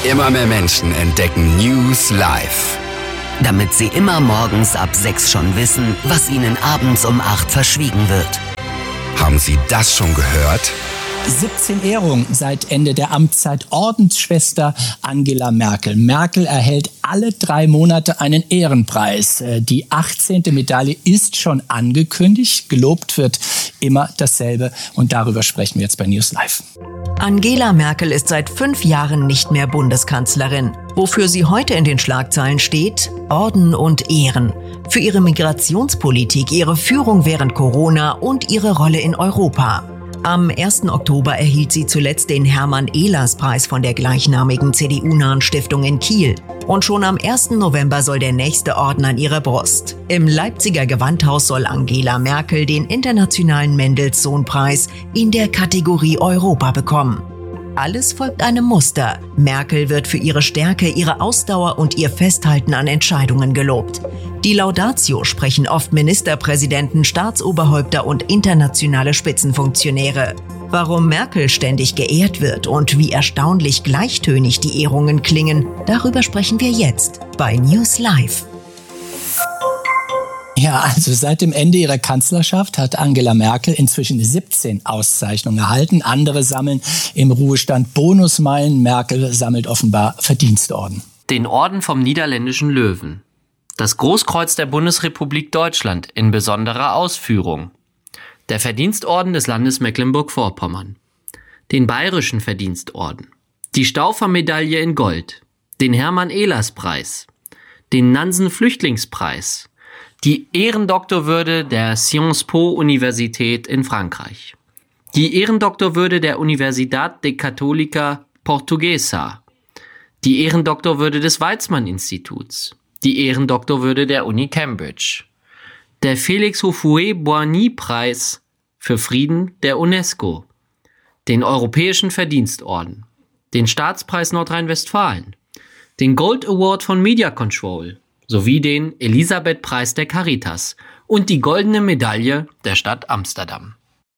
Immer mehr Menschen entdecken News Live. Damit sie immer morgens ab 6 schon wissen, was ihnen abends um 8 verschwiegen wird. Haben Sie das schon gehört? 17 Ehrungen seit Ende der Amtszeit Ordensschwester Angela Merkel. Merkel erhält alle 3 Monate einen Ehrenpreis. Die 18. Medaille ist schon angekündigt. Gelobt wird immer dasselbe. Und darüber sprechen wir jetzt bei News Live. Angela Merkel ist seit 5 Jahren nicht mehr Bundeskanzlerin. Wofür sie heute in den Schlagzeilen steht? Orden und Ehren. Für ihre Migrationspolitik, ihre Führung während Corona und ihre Rolle in Europa. Am 1. Oktober erhielt sie zuletzt den Hermann-Ehlers-Preis von der gleichnamigen CDU-nahen Stiftung in Kiel. Und schon am 1. November soll der nächste Orden an ihre Brust. Im Leipziger Gewandhaus soll Angela Merkel den internationalen Mendelssohn-Preis in der Kategorie Europa bekommen. Alles folgt einem Muster. Merkel wird für ihre Stärke, ihre Ausdauer und ihr Festhalten an Entscheidungen gelobt. Die Laudatio sprechen oft Ministerpräsidenten, Staatsoberhäupter und internationale Spitzenfunktionäre. Warum Merkel ständig geehrt wird und wie erstaunlich gleichtönig die Ehrungen klingen, darüber sprechen wir jetzt bei News Live. Ja, also seit dem Ende ihrer Kanzlerschaft hat Angela Merkel inzwischen 17 Auszeichnungen erhalten. Andere sammeln im Ruhestand Bonusmeilen. Merkel sammelt offenbar Verdienstorden. Den Orden vom Niederländischen Löwen. Das Großkreuz der Bundesrepublik Deutschland in besonderer Ausführung. Der Verdienstorden des Landes Mecklenburg-Vorpommern. Den Bayerischen Verdienstorden. Die Stauffer-Medaille in Gold. Den Hermann-Ehlers-Preis. Den Nansen-Flüchtlingspreis. Die Ehrendoktorwürde der Sciences Po Universität in Frankreich. Die Ehrendoktorwürde der Universidad de Católica Portuguesa. Die Ehrendoktorwürde des Weizmann-Instituts. Die Ehrendoktorwürde der Uni Cambridge. Der Félix Houphouët-Boigny-Preis für Frieden der UNESCO. Den Europäischen Verdienstorden. Den Staatspreis Nordrhein-Westfalen. Den Gold Award von Media Control. Sowie den Elisabeth-Preis der Caritas und die goldene Medaille der Stadt Amsterdam.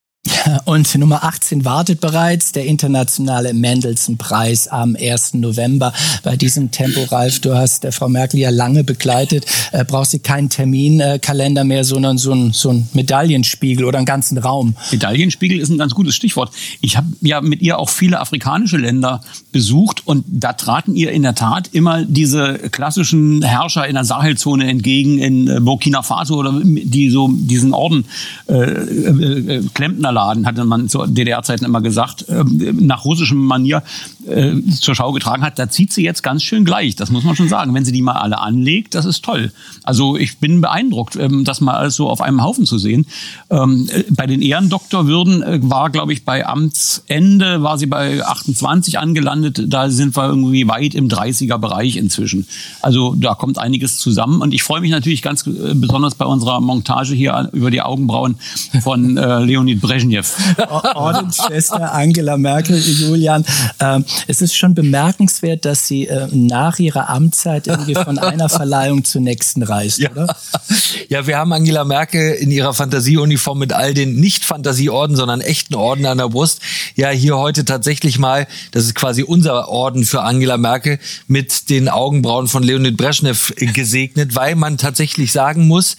Und Nummer 18 wartet bereits, der internationale Mendelssohn-Preis am 1. November. Bei diesem Tempo, Ralf, du hast Frau Merkel ja lange begleitet, braucht sie keinen Terminkalender mehr, sondern so ein Medaillenspiegel oder einen ganzen Raum. Medaillenspiegel ist ein ganz gutes Stichwort. Ich habe ja mit ihr auch viele afrikanische Länder besucht und da traten ihr in der Tat immer diese klassischen Herrscher in der Sahelzone entgegen, in Burkina Faso, oder die so diesen Orden Klempnerladen, hatte man zu DDR-Zeiten immer gesagt, nach russischem Manier zur Schau getragen hat. Da zieht sie jetzt ganz schön gleich, das muss man schon sagen. Wenn sie die mal alle anlegt, das ist toll. Also ich bin beeindruckt, das mal alles so auf einem Haufen zu sehen. Bei den Ehrendoktorwürden war, glaube ich, bei Amtsende war sie bei 28 angelandet. Da sind wir irgendwie weit im 30er-Bereich inzwischen. Also da kommt einiges zusammen. Und ich freue mich natürlich ganz besonders bei unserer Montage hier über die Augenbrauen von Leonid Brezhnev. Ordensschwester Angela Merkel, Julian. Es ist schon bemerkenswert, dass sie nach ihrer Amtszeit irgendwie von einer Verleihung zur nächsten reist, ja. Oder? Ja, wir haben Angela Merkel in ihrer Fantasieuniform mit all den nicht Fantasieorden, sondern echten Orden an der Brust. Ja, hier heute tatsächlich mal, das ist quasi unser Orden für Angela Merkel, mit den Augenbrauen von Leonid Brezhnev gesegnet, weil man tatsächlich sagen muss,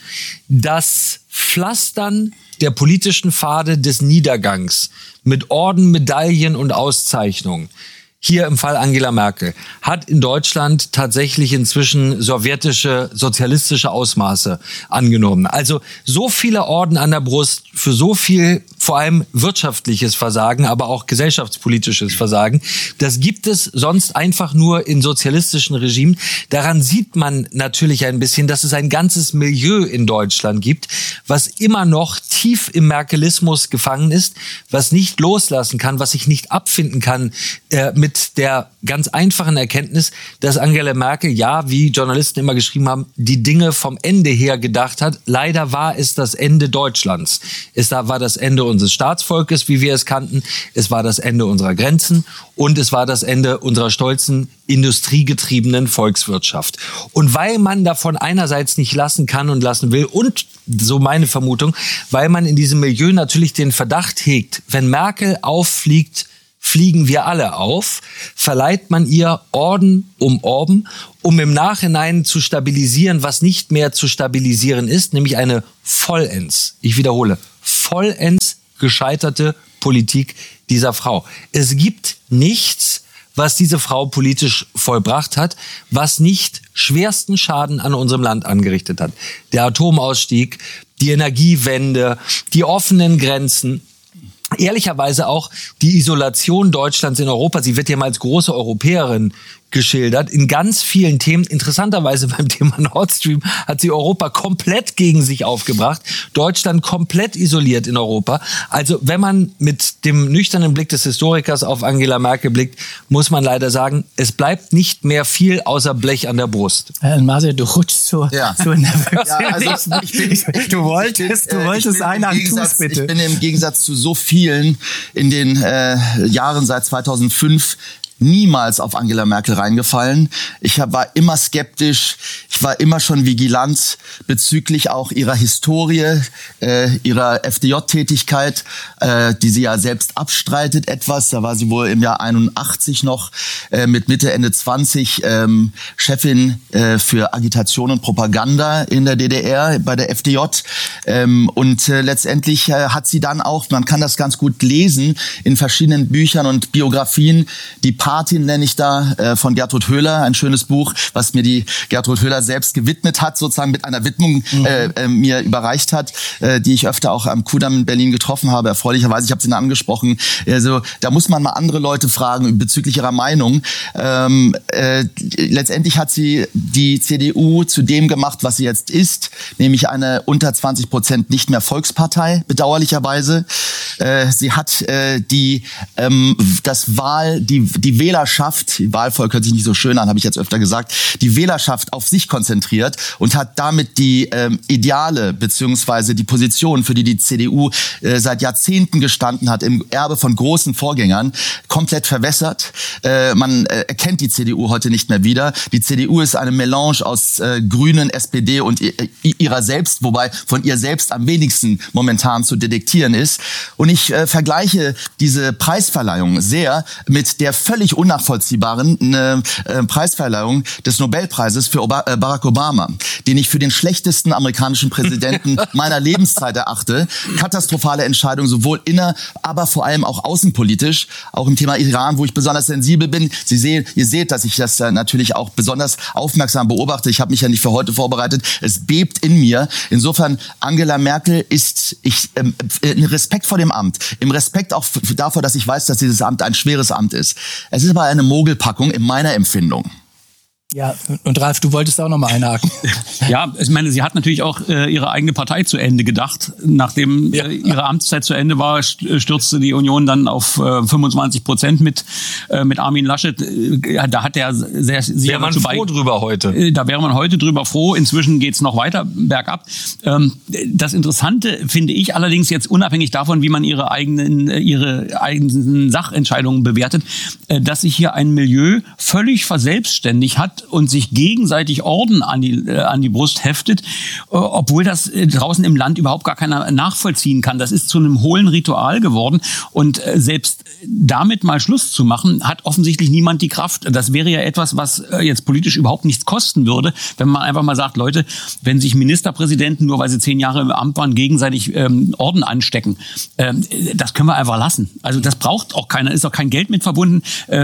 das Pflastern der politischen Pfade des Niedergangs mit Orden, Medaillen und Auszeichnungen, hier im Fall Angela Merkel, hat in Deutschland tatsächlich inzwischen sowjetische, sozialistische Ausmaße angenommen. Also so viele Orden an der Brust für so viel, vor allem wirtschaftliches Versagen, aber auch gesellschaftspolitisches Versagen. Das gibt es sonst einfach nur in sozialistischen Regimen. Daran sieht man natürlich ein bisschen, dass es ein ganzes Milieu in Deutschland gibt, was immer noch tief im Merkelismus gefangen ist, was nicht loslassen kann, was sich nicht abfinden kann mit der ganz einfachen Erkenntnis, dass Angela Merkel, ja, wie Journalisten immer geschrieben haben, die Dinge vom Ende her gedacht hat. Leider war es das Ende Deutschlands. Es war das Ende unseres Staatsvolkes, wie wir es kannten. Es war das Ende unserer Grenzen und es war das Ende unserer stolzen, industriegetriebenen Volkswirtschaft. Und weil man davon einerseits nicht lassen kann und lassen will und, so meine Vermutung, weil man in diesem Milieu natürlich den Verdacht hegt, wenn Merkel auffliegt, fliegen wir alle auf, verleiht man ihr Orden um Orden, um im Nachhinein zu stabilisieren, was nicht mehr zu stabilisieren ist, nämlich eine vollends, ich wiederhole, vollends gescheiterte Politik dieser Frau. Es gibt nichts, was diese Frau politisch vollbracht hat, was nicht schwersten Schaden an unserem Land angerichtet hat. Der Atomausstieg, die Energiewende, die offenen Grenzen, ehrlicherweise auch die Isolation Deutschlands in Europa. Sie wird ja mal als große Europäerin geschildert, in ganz vielen Themen. Interessanterweise beim Thema Nord Stream hat sie Europa komplett gegen sich aufgebracht, Deutschland komplett isoliert in Europa. Also wenn man mit dem nüchternen Blick des Historikers auf Angela Merkel blickt, muss man leider sagen, es bleibt nicht mehr viel außer Blech an der Brust. Marcel, du rutschst so nervös. Ja, also du wolltest einen Antus, bitte. Ich bin im Gegensatz zu so vielen in den Jahren seit 2005 niemals auf Angela Merkel reingefallen. Ich war immer skeptisch, ich war immer schon vigilant bezüglich auch ihrer Historie, ihrer FDJ-Tätigkeit, die sie ja selbst abstreitet etwas. Da war sie wohl im Jahr 81 noch mit Mitte, Ende 20 Chefin für Agitation und Propaganda in der DDR bei der FDJ. Und letztendlich hat sie dann auch, man kann das ganz gut lesen, in verschiedenen Büchern und Biografien, die Patin nenne ich da, von Gertrud Höhler, ein schönes Buch, was mir die Gertrud Höhler selbst gewidmet hat, sozusagen mit einer Widmung mir überreicht hat, die ich öfter auch am Kudamm in Berlin getroffen habe, erfreulicherweise, ich habe sie angesprochen. Also da muss man mal andere Leute fragen bezüglich ihrer Meinung. Letztendlich hat sie die CDU zu dem gemacht, was sie jetzt ist, nämlich eine unter 20% nicht mehr Volkspartei, bedauerlicherweise. Sie hat die Wählerschaft, Wahlvolk hört sich nicht so schön an, habe ich jetzt öfter gesagt, die Wählerschaft auf sich konzentriert und hat damit die Ideale beziehungsweise die Position, für die CDU seit Jahrzehnten gestanden hat, im Erbe von großen Vorgängern, komplett verwässert. Man erkennt die CDU heute nicht mehr wieder. Die CDU ist eine Melange aus Grünen, SPD und ihrer selbst, wobei von ihr selbst am wenigsten momentan zu detektieren ist. Und ich vergleiche diese Preisverleihung sehr mit der völlig unnachvollziehbaren Preisverleihung des Nobelpreises für Barack Obama, den ich für den schlechtesten amerikanischen Präsidenten meiner Lebenszeit erachte. Katastrophale Entscheidung, sowohl aber vor allem auch außenpolitisch, auch im Thema Iran, wo ich besonders sensibel bin. Ihr seht, dass ich das natürlich auch besonders aufmerksam beobachte. Ich habe mich ja nicht für heute vorbereitet. Es bebt in mir. Insofern, Angela Merkel ist in Respekt vor dem Amt, im Respekt auch davor, dass ich weiß, dass dieses Amt ein schweres Amt ist. Es ist aber eine Mogelpackung in meiner Empfindung. Ja, und Ralf, du wolltest auch noch mal einhaken. Ja, ich meine, sie hat natürlich auch ihre eigene Partei zu Ende gedacht. Nachdem ihre Amtszeit zu Ende war, stürzte die Union dann auf 25% mit Armin Laschet. Da hat er sehr wäre man froh drüber heute. Da wäre man heute drüber froh. Inzwischen geht's noch weiter bergab. Das Interessante finde ich allerdings jetzt unabhängig davon, wie man ihre eigenen Sachentscheidungen bewertet, dass sich hier ein Milieu völlig verselbstständigt hat und sich gegenseitig Orden an die Brust heftet, obwohl das draußen im Land überhaupt gar keiner nachvollziehen kann. Das ist zu einem hohlen Ritual geworden und selbst damit mal Schluss zu machen, hat offensichtlich niemand die Kraft. Das wäre ja etwas, was jetzt politisch überhaupt nichts kosten würde, wenn man einfach mal sagt, Leute, wenn sich Ministerpräsidenten, nur weil sie 10 Jahre im Amt waren, gegenseitig Orden anstecken, das können wir einfach lassen. Also das braucht auch keiner, ist auch kein Geld mit verbunden.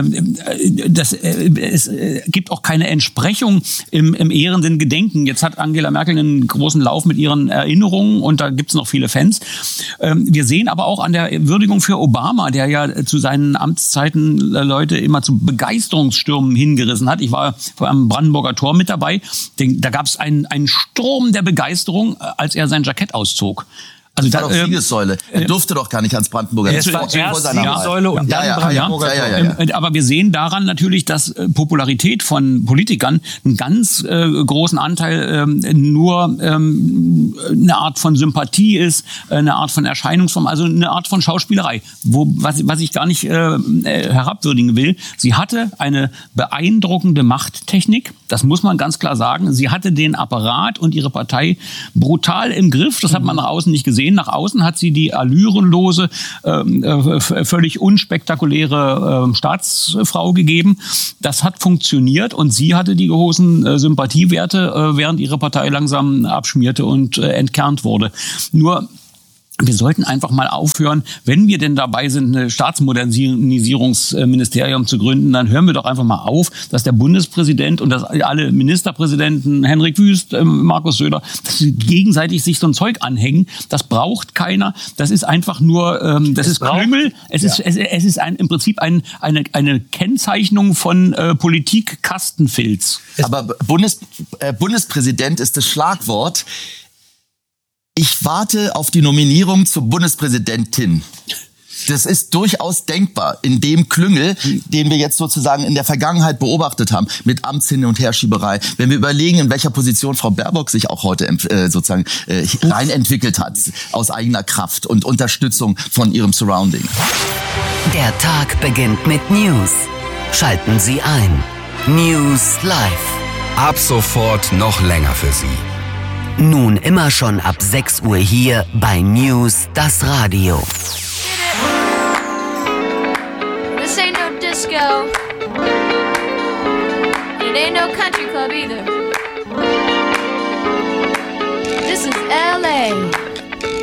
Es gibt auch keine Entsprechung im ehrenden Gedenken. Jetzt hat Angela Merkel einen großen Lauf mit ihren Erinnerungen und da gibt's noch viele Fans. Wir sehen aber auch an der Würdigung für Obama, der ja zu seinen Amtszeiten Leute immer zu Begeisterungsstürmen hingerissen hat. Ich war am Brandenburger Tor mit dabei. Da gab's einen Sturm der Begeisterung, als er sein Jackett auszog. Also das war doch Siegessäule. Er durfte doch gar nicht ans Brandenburger Tor. Es war erst Siegessäule und dann Brandenburger Tor. Aber wir sehen daran natürlich, dass Popularität von Politikern einen ganz großen Anteil nur eine Art von Sympathie ist, eine Art von Erscheinungsform, also eine Art von Schauspielerei. Was ich gar nicht herabwürdigen will. Sie hatte eine beeindruckende Machttechnik, das muss man ganz klar sagen. Sie hatte den Apparat und ihre Partei brutal im Griff, das hat man nach außen nicht gesehen. sehen, nach außen hat sie die allürenlose, völlig unspektakuläre Staatsfrau gegeben. Das hat funktioniert und sie hatte die großen Sympathiewerte, während ihre Partei langsam abschmierte und entkernt wurde. Nur wir sollten einfach mal aufhören, wenn wir denn dabei sind, ein Staatsmodernisierungsministerium zu gründen, dann hören wir doch einfach mal auf, dass der Bundespräsident und dass alle Ministerpräsidenten, Henrik Wüst, Markus Söder, dass sie gegenseitig sich so ein Zeug anhängen. Das braucht keiner. Das ist einfach nur, das ist Krümel. Es ist im Prinzip eine Kennzeichnung von Politik-Kastenfilz. Aber Bundespräsident ist das Schlagwort. Ich warte auf die Nominierung zur Bundespräsidentin. Das ist durchaus denkbar in dem Klüngel, den wir jetzt sozusagen in der Vergangenheit beobachtet haben, mit Amtshin- und Herschieberei. Wenn wir überlegen, in welcher Position Frau Baerbock sich auch heute sozusagen reinentwickelt hat, aus eigener Kraft und Unterstützung von ihrem Surrounding. Der Tag beginnt mit News. Schalten Sie ein. News Live. Ab sofort noch länger für Sie. Nun immer schon ab 6 Uhr hier bei News, das Radio. This ain't no disco. It ain't no country club either. This is LA.